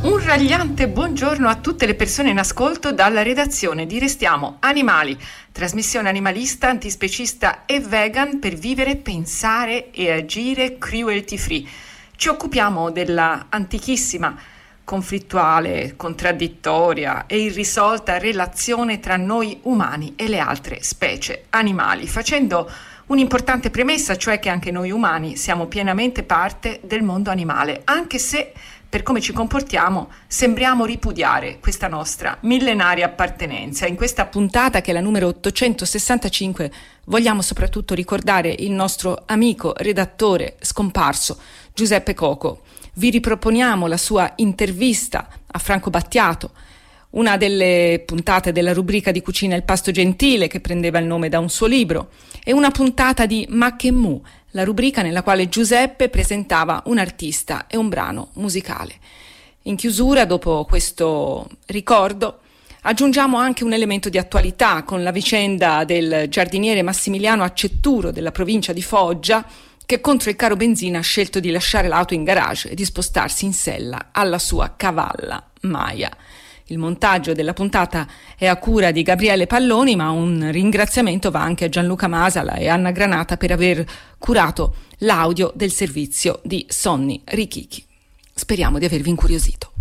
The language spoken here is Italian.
Un ragliante buongiorno a tutte le persone in ascolto dalla redazione di Restiamo Animali, trasmissione animalista, antispecista e vegan per vivere, pensare e agire cruelty free. Ci occupiamo della antichissima, conflittuale, contraddittoria e irrisolta relazione tra noi umani e le altre specie animali, facendo un'importante premessa, cioè che anche noi umani siamo pienamente parte del mondo animale, anche se per come ci comportiamo sembriamo ripudiare questa nostra millenaria appartenenza. In questa puntata, che è la numero 865, vogliamo soprattutto ricordare il nostro amico redattore scomparso Giuseppe Coco. Vi riproponiamo la sua intervista a Franco Battiato, una delle puntate della rubrica di Cucina il pasto gentile, che prendeva il nome da un suo libro, e una puntata di Ma che mu, la rubrica nella quale Giuseppe presentava un artista e un brano musicale. In chiusura, dopo questo ricordo, aggiungiamo anche un elemento di attualità con la vicenda del giardiniere Massimiliano Accetturo della provincia di Foggia, che contro il caro benzina ha scelto di lasciare l'auto in garage e di spostarsi in sella alla sua cavalla Maya. Il montaggio della puntata è a cura di Gabriele Palloni, ma un ringraziamento va anche a Gianluca Masala e Anna Granata per aver curato l'audio del servizio di Sonny Richichi. Speriamo di avervi incuriosito.